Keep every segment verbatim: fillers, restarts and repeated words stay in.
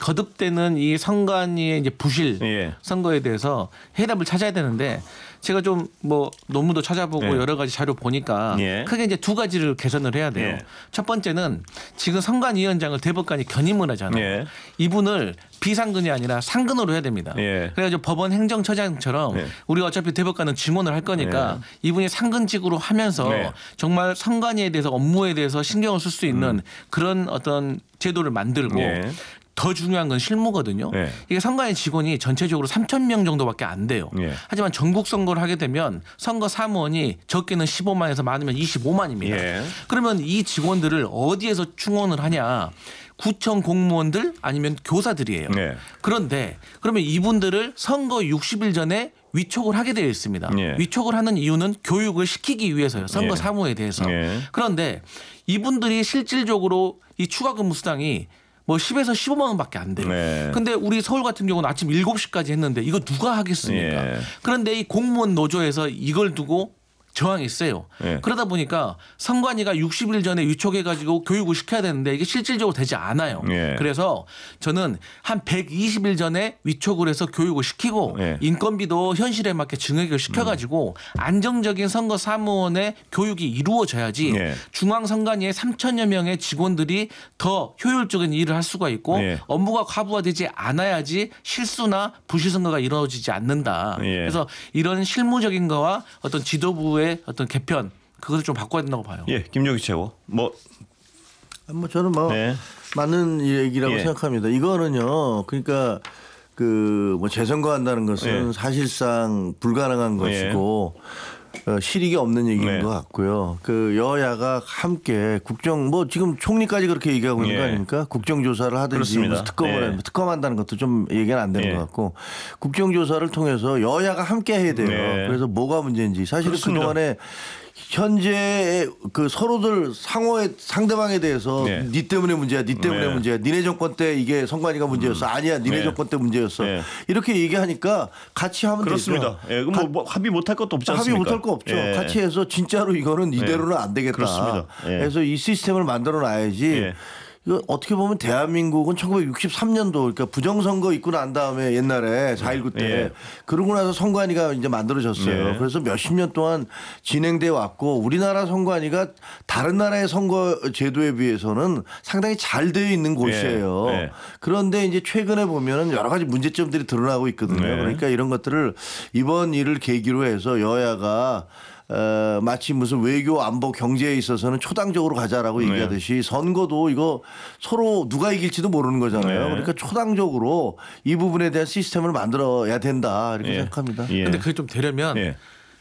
거듭되는 이 선관위의 이제 부실 예. 선거에 대해서 해답을 찾아야 되는데 제가 좀 뭐 논문도 찾아보고 예. 여러 가지 자료 보니까 예. 크게 이제 두 가지를 개선을 해야 돼요. 예. 첫 번째는 지금 선관위원장을 대법관이 견임을 하잖아요. 예. 이분을 비상근이 아니라 상근으로 해야 됩니다. 예. 그래가지고 법원 행정처장처럼 예. 우리가 어차피 대법관은 증언을 할 거니까 이분이 상근직으로 하면서 네. 정말 선관위에 대해서 업무에 대해서 신경을 쓸 수 있는 그런 어떤 제도를 만들고 예. 더 중요한 건 실무거든요. 예. 이게 선관위 직원이 전체적으로 삼천 명 정도밖에 안 돼요. 예. 하지만 전국 선거를 하게 되면 선거 사무원이 적게는 십오만에서 많으면 이십오만입니다. 예. 그러면 이 직원들을 어디에서 충원을 하냐? 구청 공무원들 아니면 교사들이에요. 예. 그런데 그러면 이분들을 선거 육십 일 전에 위촉을 하게 되어 있습니다. 예. 위촉을 하는 이유는 교육을 시키기 위해서요. 선거 예. 사무에 대해서. 예. 그런데 이분들이 실질적으로 이 추가 근무 수당이 뭐 십에서 십오만 원밖에 안 돼요. 네. 근데 우리 서울 같은 경우는 아침 일곱 시까지 했는데 이거 누가 하겠습니까? 예. 그런데 이 공무원 노조에서 이걸 두고 저항이 세요. 예. 그러다 보니까 선관위가 육십 일 전에 위촉해가지고 교육을 시켜야 되는데 이게 실질적으로 되지 않아요. 예. 그래서 저는 한 백이십 일 전에 위촉을 해서 교육을 시키고 예. 인건비도 현실에 맞게 증액을 시켜가지고 음. 안정적인 선거 사무원의 교육이 이루어져야지 예. 중앙선관위에 삼천여 명의 직원들이 더 효율적인 일을 할 수가 있고 예. 업무가 과부하되지 않아야지 실수나 부실 선거가 이루어지지 않는다. 예. 그래서 이런 실무적인 거와 어떤 지도부의 어떤 개편 그것을 좀 바꿔야 된다고 봐요. 예, 김종기 최고. 뭐, 뭐 저는 뭐 네. 맞는 얘기라고 예. 생각합니다. 이거는요. 그러니까 그 뭐 재선거한다는 것은 예. 사실상 불가능한 것이고 어, 실익이 없는 얘기인 네. 것 같고요. 그 여야가 함께 국정 뭐 지금 총리까지 그렇게 얘기하고 있는 예. 거 아닙니까? 국정조사를 하든지 그렇습니다. 무슨 특검을 예. 하든지 특검한다는 것도 좀 얘기는 안 되는 예. 것 같고 국정조사를 통해서 여야가 함께 해야 돼요. 네. 그래서 뭐가 문제인지 사실은 그렇습니다. 그동안에 현재 그 서로들 상호의 상대방에 대해서 네. 니 때문에 문제야, 니 때문에 네. 문제야, 니네 정권 때 이게 선관위가 문제였어, 아니야, 니네 네. 정권 때 문제였어. 네. 이렇게 얘기하니까 같이 하면 그렇습니다. 되죠. 예, 그럼 뭐, 뭐 합의 못할 것도 없지 합의 않습니까? 못할 거 없죠. 예. 같이 해서 진짜로 이거는 이대로는 안 되겠다. 그렇습니다. 예. 그래서 이 시스템을 만들어 놔야지. 예. 이거 어떻게 보면 대한민국은 천구백육십삼 년도 그러니까 부정선거 있고 난 다음에 옛날에 사 일구 때 예. 그러고 나서 선관위가 이제 만들어졌어요. 예. 그래서 몇십 년 동안 진행돼 왔고 우리나라 선관위가 다른 나라의 선거 제도에 비해서는 상당히 잘 되어 있는 곳이에요. 예. 예. 그런데 이제 최근에 보면은 여러 가지 문제점들이 드러나고 있거든요. 네. 그러니까 이런 것들을 이번 일을 계기로 해서 여야가 어, 마치 무슨 외교, 안보, 경제에 있어서는 초당적으로 가자라고 네. 얘기하듯이 선거도 이거 서로 누가 이길지도 모르는 거잖아요. 네. 그러니까 초당적으로 이 부분에 대한 시스템을 만들어야 된다 이렇게 예. 생각합니다. 예. 근데 그게 좀 되려면 예.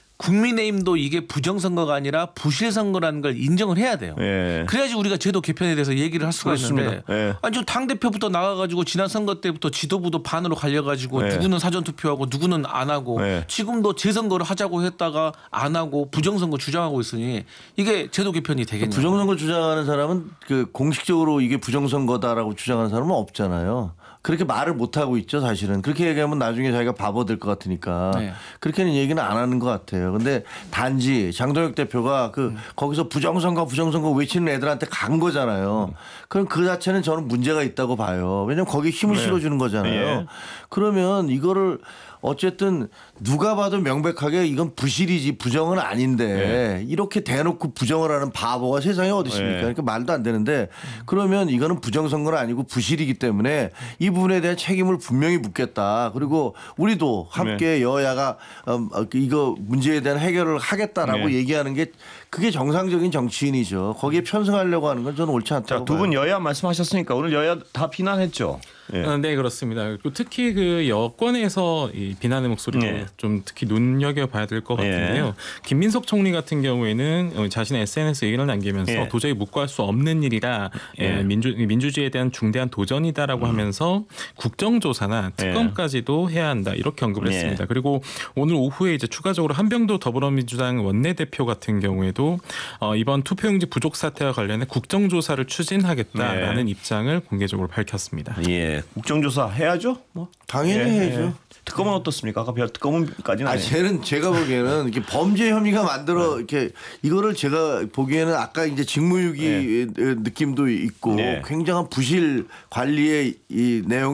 국민의힘도 이게 부정선거가 아니라 부실선거라는 걸 인정을 해야 돼요. 예. 그래야지 우리가 제도 개편에 대해서 얘기를 할 수가 그렇습니다. 있는데 예. 아니 좀 당대표부터 나가가지고 지난 선거 때부터 지도부도 반으로 갈려가지고 예. 누구는 사전투표하고 누구는 안 하고 예. 지금도 재선거를 하자고 했다가 안 하고 부정선거 주장하고 있으니 이게 제도 개편이 되겠냐. 부정선거 주장하는 사람은 그 공식적으로 이게 부정선거다라고 주장하는 사람은 없잖아요. 그렇게 말을 못 하고 있죠, 사실은. 그렇게 얘기하면 나중에 자기가 바보 될 것 같으니까 네. 그렇게는 얘기는 안 하는 것 같아요. 근데 단지 장동혁 대표가 그 음. 거기서 부정선거 부정선거 외치는 애들한테 간 거잖아요. 그럼 그 자체는 저는 문제가 있다고 봐요. 왜냐하면 거기에 힘을 네. 실어주는 거잖아요. 예. 그러면 이거를 어쨌든 누가 봐도 명백하게 이건 부실이지 부정은 아닌데 이렇게 대놓고 부정을 하는 바보가 세상에 어디 있습니까? 네. 그러니까 말도 안 되는데 그러면 이거는 부정선거는 아니고 부실이기 때문에 이 부분에 대한 책임을 분명히 묻겠다. 그리고 우리도 함께 여야가 음, 이거 문제에 대한 해결을 하겠다라고 네. 얘기하는 게 그게 정상적인 정치인이죠. 거기에 편승하려고 하는 건 저는 옳지 않다고 자, 두 분 봐요. 여야 말씀하셨으니까 오늘 여야 다 비난했죠. 예. 어, 네, 그렇습니다. 그리고 특히 그 여권에서 이 비난의 목소리를 네. 좀 특히 눈여겨봐야 될 것 네. 같은데요. 김민석 총리 같은 경우에는 자신의 에스엔에스 얘기를 남기면서 네. 도저히 묵과할 수 없는 일이라 네. 예, 민주, 민주주의에 대한 중대한 도전이다라고 음. 하면서 국정조사나 특검까지도 해야 한다 이렇게 언급을 네. 했습니다. 그리고 오늘 오후에 이제 추가적으로 한병도 더불어민주당 원내대표 같은 경우에도 어, 이번 투표용지 부족 사태와 관련해 국정조사를 추진하겠다라는 네. 입장을 공개적으로 밝혔습니다. 예. 국정조사 해야죠. 뭐. 당연히 예, 해야죠. 예. 특검은 어떻습니까? 아까 별 특검까지는 아, 아니에요. 쟤는 제가 보기에는 이렇게 범죄 혐의가 만들어 이렇게 이거를 제가 보기에는 아까 이제 직무유기 느낌도 있고 네. 굉장한 부실 관리의 이 내용.